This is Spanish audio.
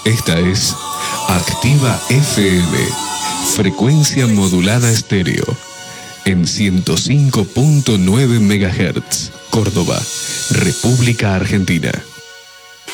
Esta es Activa FM, frecuencia modulada estéreo, en 105.9 MHz, Córdoba, República Argentina.